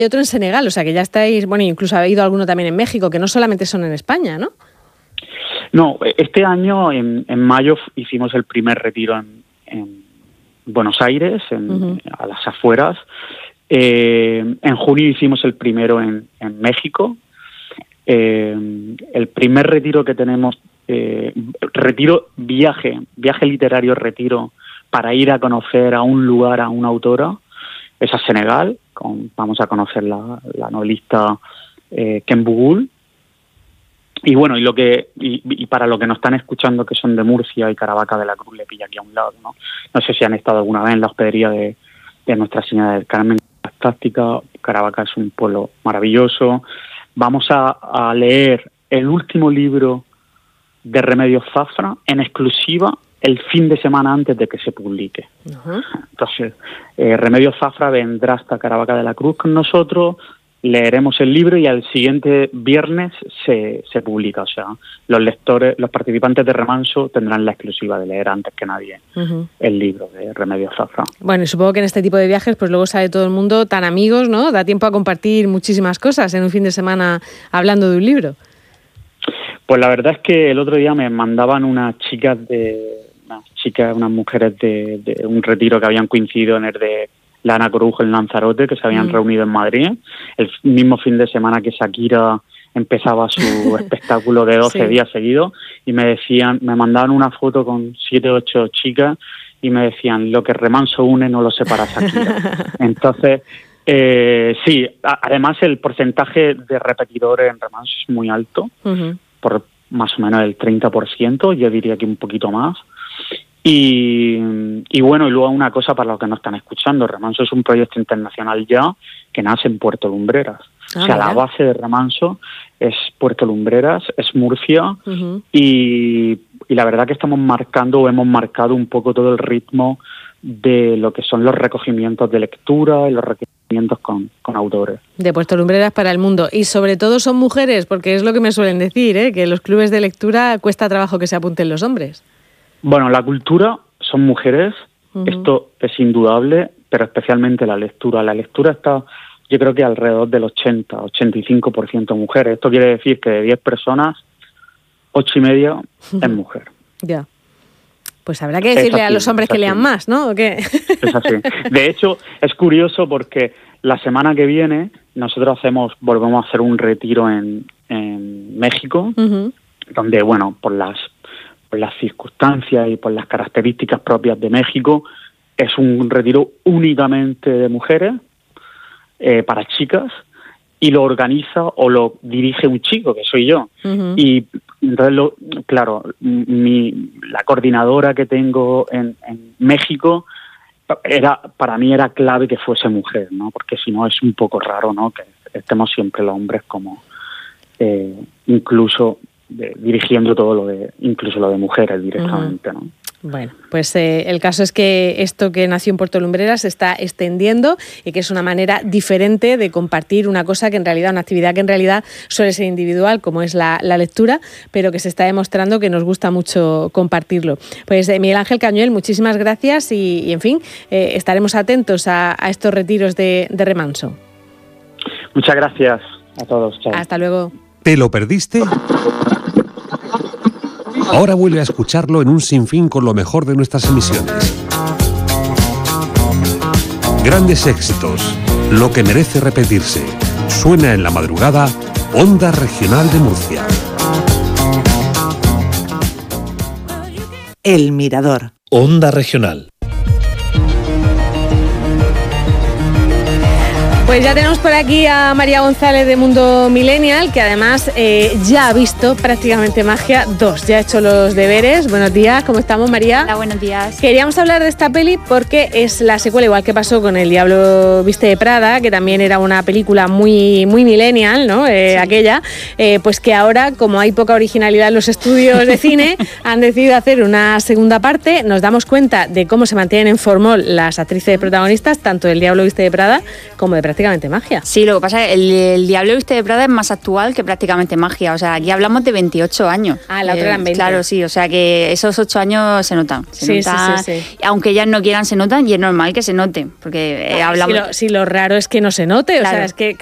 Hay otro en Senegal, o sea que ya estáis, bueno, incluso ha habido alguno también en México, que no solamente son en España, ¿no? No, este año, en mayo, hicimos el primer retiro en Buenos Aires, a las afueras. En junio hicimos el primero en México. El primer retiro que tenemos, viaje literario, retiro para ir a conocer a un lugar, a una autora, es a Senegal. Vamos a conocer la novelista Ken Bugul. Y bueno, y para los que nos están escuchando, que son de Murcia y Caravaca de la Cruz, le pilla aquí a un lado, ¿no? No sé si han estado alguna vez en la hospedería de Nuestra Señora del Carmen. Fantástica. Caravaca es un pueblo maravilloso. Vamos a leer el último libro de Remedios Zafra en exclusiva el fin de semana antes de que se publique. Uh-huh. Entonces, Remedios Zafra vendrá hasta Caravaca de la Cruz con nosotros, leeremos el libro y al siguiente viernes se publica. O sea, los participantes de Remanso tendrán la exclusiva de leer antes que nadie el libro de Remedios Zafra. Bueno, y supongo que en este tipo de viajes pues luego sale todo el mundo tan amigos, ¿no? Da tiempo a compartir muchísimas cosas en un fin de semana hablando de un libro. Pues la verdad es que el otro día me mandaban unas mujeres de un retiro que habían coincidido en el de la Ana Corujo en Lanzarote, que se habían reunido en Madrid, el mismo fin de semana que Shakira empezaba su espectáculo de 12 días seguidos, y me mandaban una foto con 7 o 8 chicas y me decían, lo que Remanso une no lo separa Shakira. Entonces, sí, además el porcentaje de repetidores en Remanso es muy alto, por más o menos el 30%, yo diría que un poquito más. Y bueno, y luego una cosa para los que no están escuchando, Remanso es un proyecto internacional ya que nace en Puerto Lumbreras. O sea, la base de Remanso es Puerto Lumbreras, es Murcia, y la verdad que hemos marcado un poco todo el ritmo de lo que son los recogimientos de lectura y los recogimientos con autores. De Puerto Lumbreras para el mundo. Y sobre todo son mujeres, porque es lo que me suelen decir, que en los clubes de lectura cuesta trabajo que se apunten los hombres. Bueno, la cultura son mujeres, esto es indudable, pero especialmente la lectura. La lectura está, yo creo que alrededor del 80-85% mujeres. Esto quiere decir que de 10 personas, 8,5 es mujer. Ya. Pues habrá que decirle a los hombres que lean más, ¿no? ¿O qué? Es así. De hecho, es curioso porque la semana que viene nosotros volvemos a hacer un retiro en México, donde, bueno, por las circunstancias y por las características propias de México, es un retiro únicamente de mujeres, para chicas, y lo organiza o lo dirige un chico, que soy yo. Y entonces, la coordinadora que tengo en México, para mí era clave que fuese mujer, ¿no? Porque si no es un poco raro, ¿no? Que estemos siempre los hombres como incluso dirigiendo incluso lo de mujeres directamente, ¿no? Bueno, pues el caso es que esto que nació en Puerto Lumbreras se está extendiendo y que es una manera diferente de compartir una cosa que en realidad, una actividad que en realidad suele ser individual, como es la lectura, pero que se está demostrando que nos gusta mucho compartirlo. Pues Miguel Ángel Cañuel, muchísimas gracias y en fin, estaremos atentos a estos retiros de Remanso. Muchas gracias a todos. Chao. Hasta luego. ¿Te lo perdiste? Ahora vuelve a escucharlo en un sinfín con lo mejor de nuestras emisiones. Grandes éxitos, lo que merece repetirse. Suena en la madrugada, Onda Regional de Murcia. El Mirador. Onda Regional. Pues ya tenemos por aquí a María González de Mundo Millennial, que además ya ha visto prácticamente Magia 2, ya ha hecho los deberes. Buenos días, ¿cómo estamos, María? Hola, buenos días. Queríamos hablar de esta peli porque es la secuela, igual que pasó con El Diablo Viste de Prada, que también era una película muy millennial, ¿no? Sí. Aquella, pues que ahora, como hay poca originalidad en los estudios de cine, han decidido hacer una segunda parte. Nos damos cuenta de cómo se mantienen en formol las actrices protagonistas, tanto del Diablo Viste de Prada como de prácticamente magia. Sí, lo que pasa es que el Diablo Viste de Prada es más actual que prácticamente magia. O sea, aquí hablamos de 28 años. Ah, la otra eran 20. Claro, sí. O sea, que esos 8 años se notan. Sí. Aunque ellas no quieran, se notan y es normal que se noten. Porque hablamos... Si lo raro es que no se note. Claro. O sea, es que